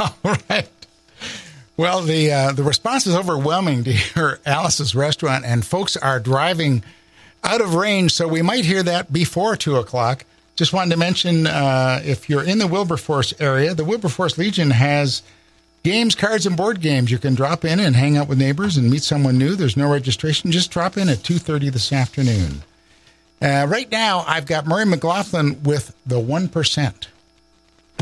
All right. Well, the response is overwhelming to hear Alice's Restaurant, and folks are driving out of range, so we might hear that before 2 o'clock. Just wanted to mention, if you're in the Wilberforce area, the Wilberforce Legion has games, cards, and board games. You can drop in and hang out with neighbors and meet someone new. There's no registration. Just drop in at 2:30 this afternoon. Right now, I've got Murray McLaughlin with the 1%.